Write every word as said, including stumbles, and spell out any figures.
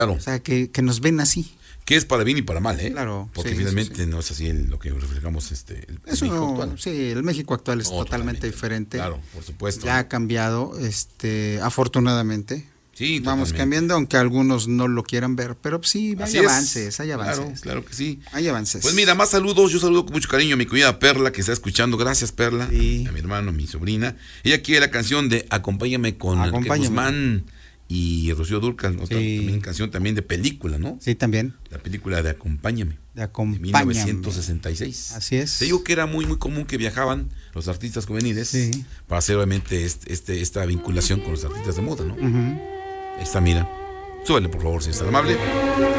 Claro. O sea, que, que nos ven así. Que es para bien y para mal, ¿eh? Claro. Porque sí, finalmente sí, sí. no es así el- lo que reflejamos este, el, el Eso México no, actual. sí, el México actual es No, totalmente diferente. Claro, por supuesto. Ya ha cambiado, este, afortunadamente. Sí, Vamos totalmente. cambiando, aunque algunos no lo quieran ver, pero sí, hay Así es. avances, hay avances. Claro, claro que sí. Hay avances. Pues mira, más saludos. Yo saludo con mucho cariño a mi querida Perla que está escuchando. Gracias, Perla. Sí. A mi hermano, a mi sobrina. Ella quiere la canción de Acompáñame con Enrique Acompáñame. Guzmán y Rocío Dúrcal, ¿no? Sí. También canción también de película, ¿no? Sí, también. La película de Acompáñame. De De acompáñame. mil novecientos sesenta y seis. Así es. Te digo que era muy muy común que viajaban los artistas juveniles Sí. para hacer obviamente este, este, esta vinculación con los artistas de moda, ¿no? Ujú. Ahí está, mira. Súbele, por favor, si es tan amable.